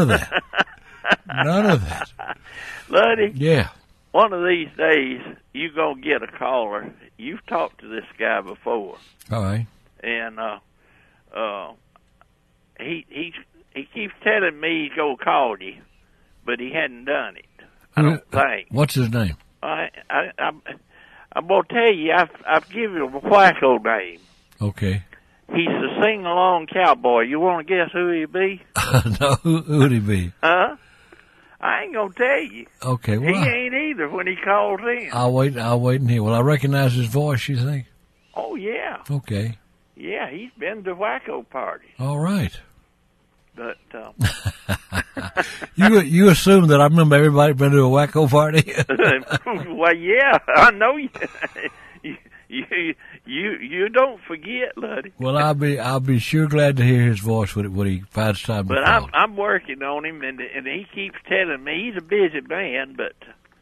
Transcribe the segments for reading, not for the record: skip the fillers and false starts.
of that. None of that. Luddy, Yeah. one of these days, you're going to get a caller. You've talked to this guy before. All right. And he keeps telling me he's going to call you, but he hadn't done it, I don't think. What's his name? I'm going to tell you, I've given him a Wacko name. Okay. He's the sing-along cowboy. You want to guess who he be? No, who would he be? Huh? I ain't going to tell you. Okay, well, He ain't either when he calls in. I'll wait and hear. Will I recognize his voice, you think? Oh, yeah. Okay. Yeah, he's been to Wacko parties. All right. But, You assume that I remember everybody been to a Wacko party? well, yeah, I know you. You don't forget, Luddy. Well, I'll be sure glad to hear his voice when he finds time to But call. I'm working on him, and he keeps telling me he's a busy man. But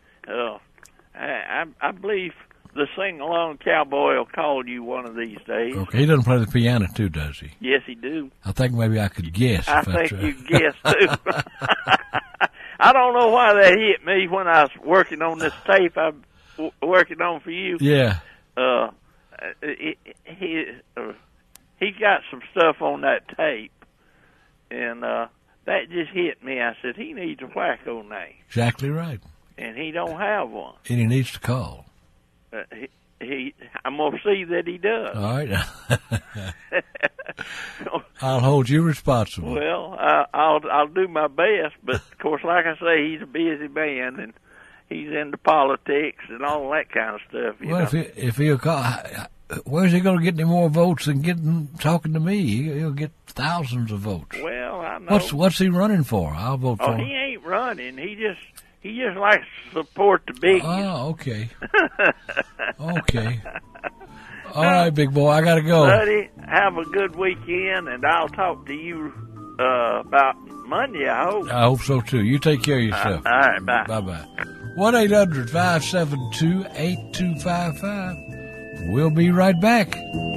I believe the sing-along cowboy will call you one of these days. Okay, he doesn't play the piano too, does he? Yes, he do. I think maybe I could guess. I think you guess too. I don't know why that hit me when I was working on this tape I'm working on for you. Yeah. He got some stuff on that tape, and that just hit me. I said, he needs a Wacko name. Exactly right. And he don't have one. And he needs to call. I'm going to see that he does. All right. I'll hold you responsible. Well, I'll do my best, but of course, like I say, he's a busy man, and he's into politics and all that kind of stuff. Well, if he'll call, where's he going to get any more votes than talking to me? He'll get thousands of votes. Well, I know. What's he running for? I'll vote for him. He ain't running. He just likes to support the big. Oh, okay. Okay. All right, big boy, I got to go. Buddy, have a good weekend, and I'll talk to you about Monday, I hope. I hope so, too. You take care of yourself. All right, bye. Bye-bye. 1-800-572-8255. We'll be right back.